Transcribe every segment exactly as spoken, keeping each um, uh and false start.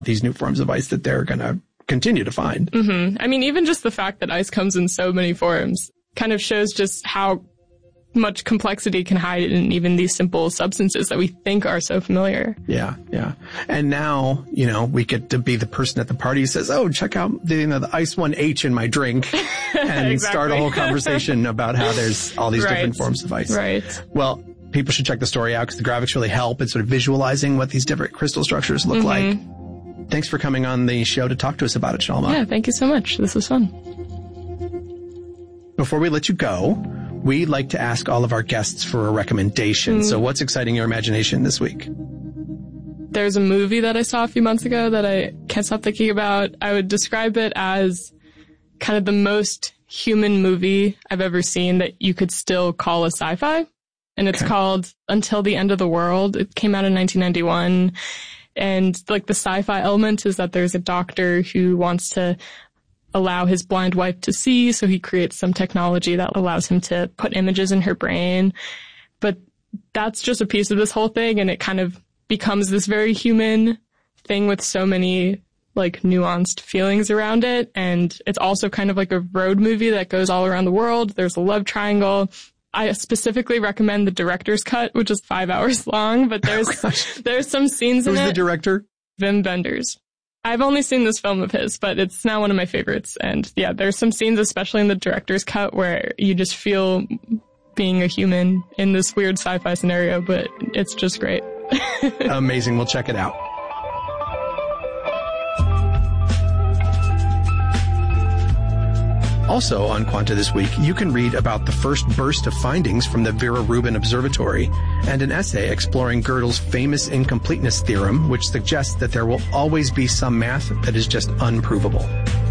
these new forms of ice that they're going to continue to find. Mm-hmm. I mean, even just the fact that ice comes in so many forms kind of shows just how much complexity can hide in even these simple substances that we think are so familiar. Yeah, yeah. And now, you know, we get to be the person at the party who says, oh, check out the, you know, the Ice one H in my drink, and exactly. start a whole conversation about how there's all these right. different forms of ice. Right. Well, people should check the story out because the graphics really help in sort of visualizing what these different crystal structures look mm-hmm. like. Thanks for coming on the show to talk to us about it, Shalma. Yeah, thank you so much. This was fun. Before we let you go, we like to ask all of our guests for a recommendation. Mm. So what's exciting your imagination this week? There's a movie that I saw a few months ago that I can't stop thinking about. I would describe it as kind of the most human movie I've ever seen that you could still call a sci-fi. And it's okay. called Until the End of the World. It came out in nineteen ninety-one. And like the sci-fi element is that there's a doctor who wants to allow his blind wife to see, so he creates some technology that allows him to put images in her brain. But that's just a piece of this whole thing, and it kind of becomes this very human thing with so many like nuanced feelings around it. And it's also kind of like a road movie that goes all around the world. There's a love triangle. I specifically recommend the director's cut, which is five hours long, but there's oh, there's some scenes Who's in it. Who's the director? Wim Wenders. I've only seen this film of his, but it's now one of my favorites. And yeah, there's some scenes, especially in the director's cut, where you just feel being a human in this weird sci-fi scenario, but it's just great. Amazing. We'll check it out. Also on Quanta this week, you can read about the first burst of findings from the Vera Rubin Observatory and an essay exploring Gödel's famous incompleteness theorem, which suggests that there will always be some math that is just unprovable.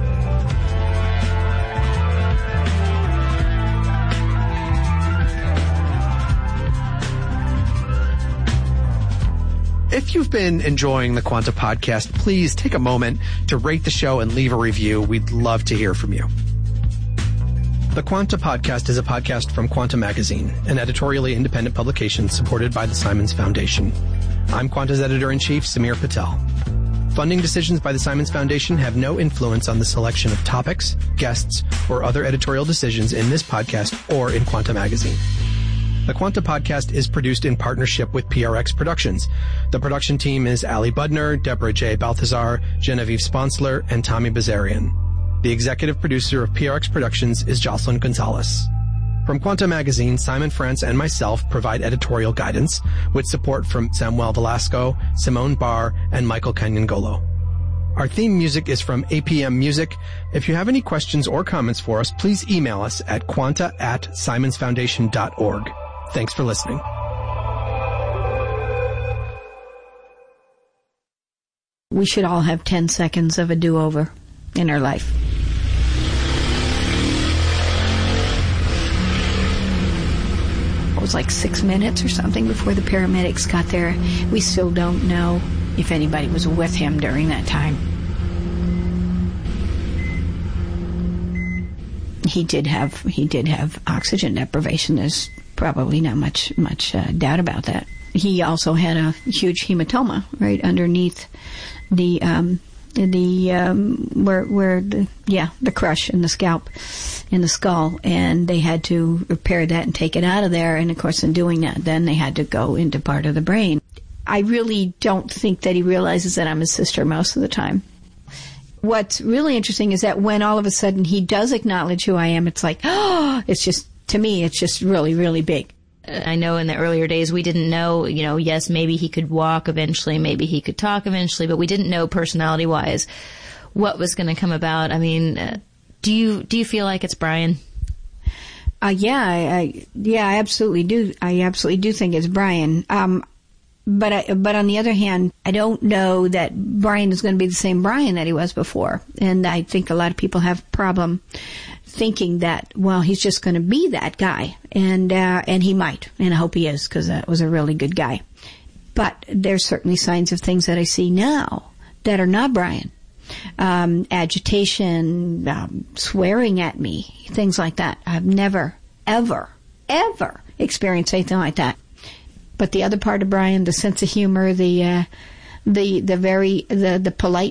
If you've been enjoying the Quanta podcast, please take a moment to rate the show and leave a review. We'd love to hear from you. The Quanta Podcast is a podcast from Quanta Magazine, an editorially independent publication supported by the Simons Foundation. I'm Quanta's editor-in-chief, Samir Patel. Funding decisions by the Simons Foundation have no influence on the selection of topics, guests, or other editorial decisions in this podcast or in Quanta Magazine. The Quanta Podcast is produced in partnership with P R X Productions. The production team is Ali Budner, Deborah J. Balthazar, Genevieve Sponsler, and Tommy Bazarian. The executive producer of P R X Productions is Jocelyn Gonzalez. From Quanta Magazine, Simon France and myself provide editorial guidance with support from Samuel Velasco, Simone Barr, and Michael Canyangolo. Our theme music is from A P M Music. If you have any questions or comments for us, please email us at quanta at simonsfoundation dot org. Thanks for listening. We should all have ten seconds of a do-over in our life. It was like six minutes or something before the paramedics got there. We still don't know if anybody was with him during that time. He did have he did have oxygen deprivation. There's probably not much much uh, doubt about that. He also had a huge hematoma right underneath the um, the um, where where the yeah the crush in the scalp, in the skull, and they had to repair that and take it out of there. And of course, in doing that, then they had to go into part of the brain. I really don't think that he realizes that I'm his sister most of the time. What's really interesting is that when all of a sudden he does acknowledge who I am, it's like, oh, it's just, to me, it's just really, really big. I know in the earlier days we didn't know, you know, yes, maybe he could walk eventually, maybe he could talk eventually, but we didn't know personality-wise what was going to come about. I mean, uh, do you do you feel like it's Brian? Uh, yeah, I, I, yeah, I absolutely do. I absolutely do think it's Brian. Um, but I, but on the other hand, I don't know that Brian is going to be the same Brian that he was before, and I think a lot of people have a problem thinking that, well, he's just going to be that guy, and uh, and he might, and I hope he is, because that was a really good guy. But there's certainly signs of things that I see now that are not Brian. Um, agitation, um, swearing at me, things like that. I've never, ever, ever experienced anything like that. But the other part of Brian, the sense of humor, the uh, the the very the the polite